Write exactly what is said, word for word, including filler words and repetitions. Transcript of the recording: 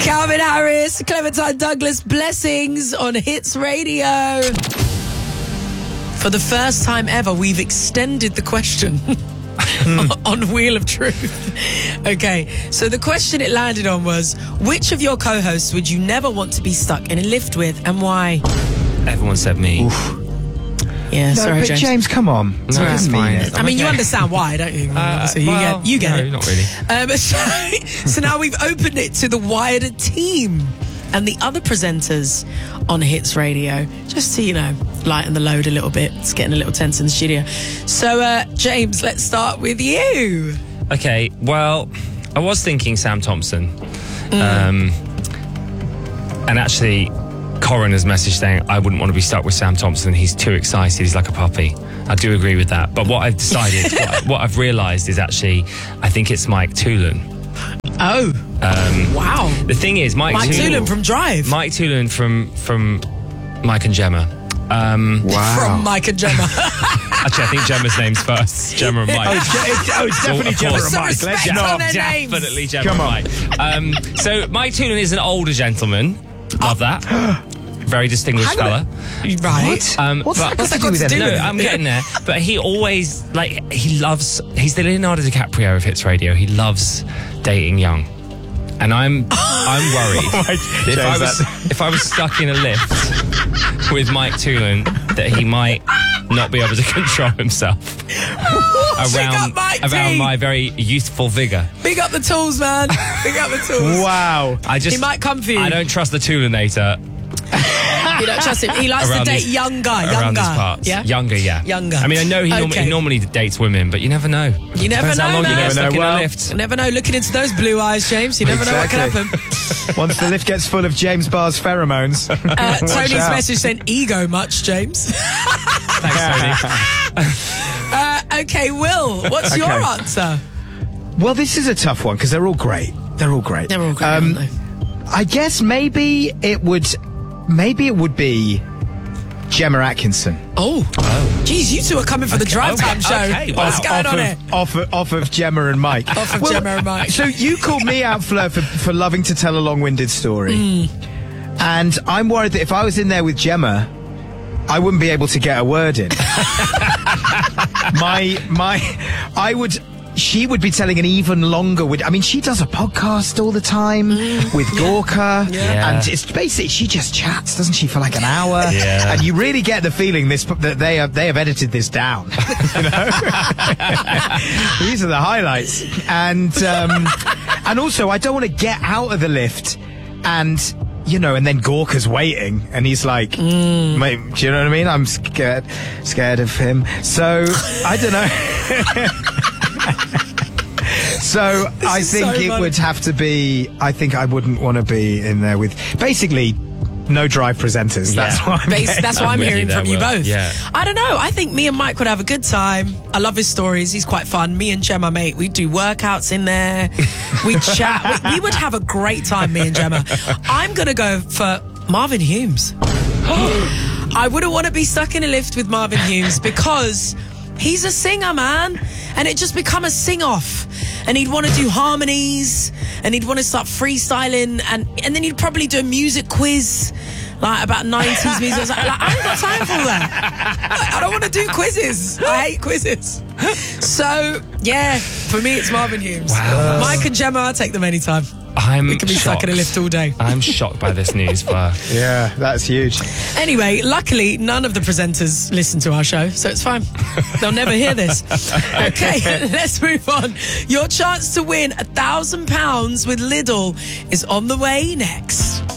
Calvin Harris, Clementine Douglas, blessings on Hits Radio. For the first time ever, we've extended the question on Wheel of Truth. Okay, so the question it landed on was, which of your co-hosts would you never want to be stuck in a lift with, and why? Everyone said me. Oof. Yeah, No, sorry, but James. James, come on. No, I it's didn't mean fine. it. I mean, you Okay. understand why, don't you? Uh, so you well, get, you get no, it. not really. Um, so, so now we've opened it to the wider team and the other presenters on Hits Radio, just to, you know, lighten the load a little bit. It's getting a little tense in the studio. So, uh, James, let's start with you. Okay, well, I was thinking Sam Thompson. Mm. Um, and actually, Corin has messaged saying, I wouldn't want to be stuck with Sam Thompson. He's too excited. He's like a puppy. I do agree with that. But what I've decided, what, what I've realised is actually, I think it's Mike Toulon. Oh, Um, wow. the thing is, Mike, Mike Toulon, Toulon from Drive. Mike Toulon from, from Mike and Gemma. Um, Wow. From Mike and Gemma. Actually, I think Gemma's name's first. Gemma and Mike. Oh, it's, it's, oh, it's definitely Of Gemma course. and Some Mike. respect Let's on not. their names. Definitely Gemma Come and Mike. Um, so Mike Toulon is an older gentleman. Love that. Very distinguished Hang on fella. Right. Um, What's but- that got to do with to do anything? No, with it? I'm getting there. But he always, like, he loves, he's the Leonardo DiCaprio of Hits Radio. He loves dating young. And I'm I'm worried Oh my- if, James, I was, that- if I was stuck in a lift with Mike Toulon, that he might not be able to control himself Big up around, Mike around T. my very youthful vigour. Big up the tools, man. Big up the tools. Wow. I just, He might come for you. I don't trust the Toulanator You don't trust him. He likes to around date these- younger, around younger. these parts. Yeah? Younger, yeah. Younger. I mean, I know he, norm- Okay. he normally dates women, but you never know. You never Depends know, how long man. you get You stuck never in know. a Well- lift. You never know. Looking into those blue eyes, James, you never know what can Exactly. happen. Once the lift gets full of James Barr's pheromones. Uh, watch Tony's out. message saying, ego much, James. Thanks, Tony. uh, okay, Will, what's your Okay. answer? Well, this is a tough one because they're all great. They're all great. They're all great, Um, aren't they? I guess maybe it would, maybe it would be Gemma Atkinson. Oh. Geez, you two are coming for the Drive okay, Time show. okay, What's wow. going off on of, here? Off of, off of Gemma and Mike. Off of Gemma and Mike. So you called me out, Fleur, for, for loving to tell a long-winded story. Mm. And I'm worried that if I was in there with Gemma, I wouldn't be able to get a word in. my, my, I would... She would be telling an even longer. With, I mean, she does a podcast all the time with Gorka, Yeah. and it's basically she just chats, doesn't she, for like an hour? Yeah. And you really get the feeling this that they have they have edited this down. You know, these are the highlights, and um, and also I don't want to get out of the lift, and you know, and then Gorka's waiting, and he's like, mate, do you know what I mean? I'm scared, scared of him. So I don't know. So I is think so it funny. would have to be. I think I wouldn't want to be in there with basically no Drive presenters. That's Yeah. what I'm. Base, getting. that's what I'm I'm with hearing you there, from you Will. both. Yeah. I don't know. I think me and Mike would have a good time. I love his stories. He's quite fun. Me and Gemma, mate, we do workouts in there. We chat. We, we would have a great time, me and Gemma. I'm going to go for Marvin Humes. I wouldn't want to be stuck in a lift with Marvin Humes because he's a singer, man. And it just become a sing-off. And he'd want to do harmonies. And he'd want to start freestyling. And, and then he'd probably do a music quiz. Like about nineties music. I was like, like, I ain't got time for that. Like, I don't want to do quizzes. I hate quizzes. So, yeah, for me, it's Marvin Humes. Wow. Mike and Gemma, I'll take them anytime. I'm We can be stuck in a shocked. lift all day. I'm shocked by this news, Fleur. Yeah, that's huge. Anyway, luckily, none of the presenters listen to our show, so it's fine. They'll never hear this. Okay, let's move on. Your chance to win a thousand pounds with Lidl is on the way next.